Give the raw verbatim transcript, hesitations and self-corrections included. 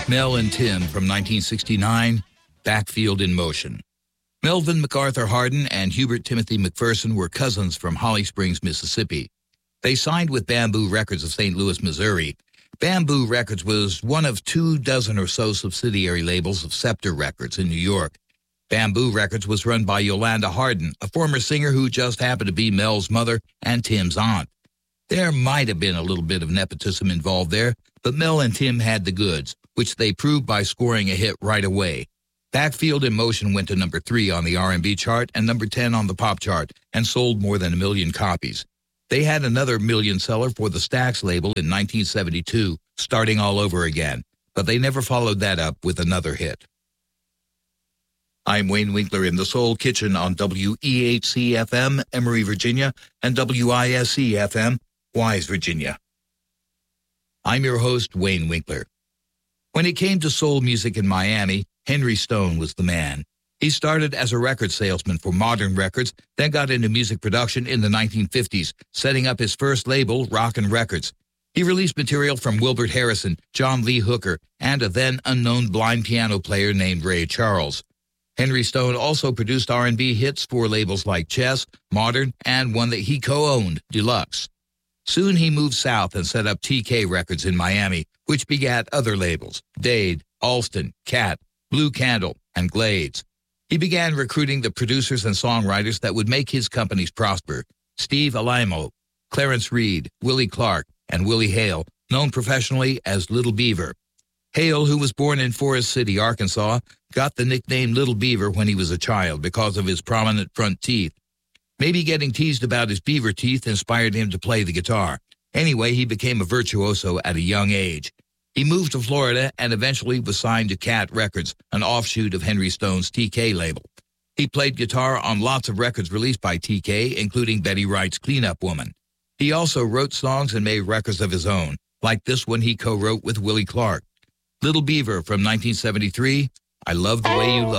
Mel and Tim from nineteen sixty-nine, Backfield in Motion. Melvin MacArthur Hardin and Hubert Timothy McPherson were cousins from Holly Springs, Mississippi. They signed with Bamboo Records of Saint Louis, Missouri. Bamboo Records was one of two dozen or so subsidiary labels of Scepter Records in New York. Bamboo Records was run by Yolanda Hardin, a former singer who just happened to be Mel's mother and Tim's aunt. There might have been a little bit of nepotism involved there, but Mel and Tim had the goods, which they proved by scoring a hit right away. Backfield in Motion went to number three on the R and B chart and number ten on the pop chart and sold more than a million copies. They had another million seller for the Stax label in nineteen seventy-two, Starting All Over Again, but they never followed that up with another hit. I'm Wayne Winkler in the Soul Kitchen on W E H C F M, Emory, Virginia, and W I S E F M, Wise, Virginia. I'm your host, Wayne Winkler. When it came to soul music in Miami, Henry Stone was the man. He started as a record salesman for Modern Records, then got into music production in the nineteen fifties, setting up his first label, Rockin' Records. He released material from Wilbert Harrison, John Lee Hooker, and a then-unknown blind piano player named Ray Charles. Henry Stone also produced R and B hits for labels like Chess, Modern, and one that he co-owned, Deluxe. Soon he moved south and set up T K Records in Miami, which begat other labels, Dade, Alston, Cat, Blue Candle, and Glades. He began recruiting the producers and songwriters that would make his companies prosper. Steve Alaimo, Clarence Reed, Willie Clark, and Willie Hale, known professionally as Little Beaver. Hale, who was born in Forest City, Arkansas, got the nickname Little Beaver when he was a child because of his prominent front teeth. Maybe getting teased about his beaver teeth inspired him to play the guitar. Anyway, he became a virtuoso at a young age. He moved to Florida and eventually was signed to Cat Records, an offshoot of Henry Stone's T K label. He played guitar on lots of records released by T K, including Betty Wright's Cleanup Woman. He also wrote songs and made records of his own, like this one he co-wrote with Willie Clark. Little Beaver from nineteen seventy-three, I Love the Way You Love.